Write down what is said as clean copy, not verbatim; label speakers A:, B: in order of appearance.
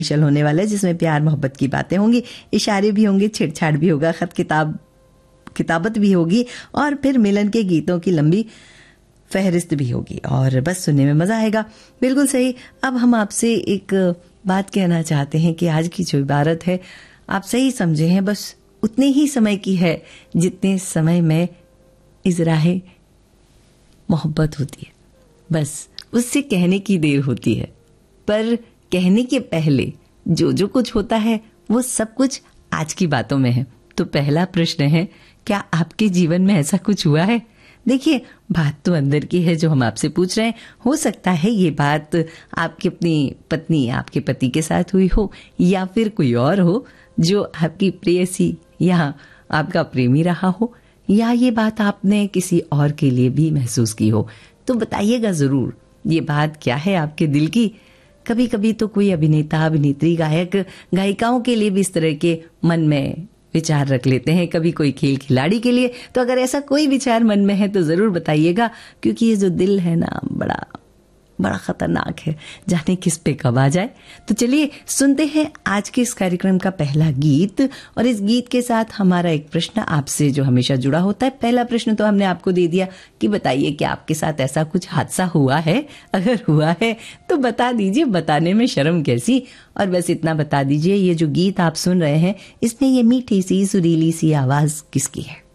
A: चल होने वाला है जिसमें प्यार मोहब्बत की बातें होंगी, इशारे भी होंगे, छेड़छाड़ भी होगा, खत किताबत भी होगी और फिर मिलन के गीतों की लंबी फहरिस्त भी होगी और बस सुनने में मजा आएगा। बिल्कुल सही। अब हम आपसे एक बात कहना चाहते हैं कि आज की जो इबारत है आप सही समझे हैं, बस उतने ही समय की है जितने समय में इजराहे मोहब्बत होती है, बस उससे कहने की देर होती है। पर कहने के पहले जो जो कुछ होता है वो सब कुछ आज की बातों में है। तो पहला प्रश्न है, क्या आपके जीवन में ऐसा कुछ हुआ है? देखिए, बात तो अंदर की है जो हम आपसे पूछ रहे हैं। हो सकता है ये बात आपकी अपनी पत्नी, आपके पति के साथ हुई हो या फिर कोई और हो जो आपकी प्रेयसी या आपका प्रेमी रहा हो, या ये बात आपने किसी और के लिए भी महसूस की हो। तो बताइएगा जरूर ये बात क्या है आपके दिल की। कभी कभी तो कोई अभिनेता, अभिनेत्री, गायक, गायिकाओं के लिए भी इस तरह के मन में विचार रख लेते हैं, कभी कोई खेल खिलाड़ी के लिए। तो अगर ऐसा कोई विचार मन में है तो जरूर बताइएगा, क्योंकि ये जो दिल है ना, बड़ा बड़ा खतरनाक है, जाने किस पे कब आ जाए। तो चलिए सुनते हैं आज के इस कार्यक्रम का पहला गीत, और इस गीत के साथ हमारा एक प्रश्न आपसे जो हमेशा जुड़ा होता है। पहला प्रश्न तो हमने आपको दे दिया कि बताइए कि आपके साथ ऐसा कुछ हादसा हुआ है, अगर हुआ है तो बता दीजिए, बताने में शर्म कैसी। और बस इतना बता दीजिए, ये जो गीत आप सुन रहे हैं इसमें ये मीठी सी सुरीली सी आवाज किसकी है?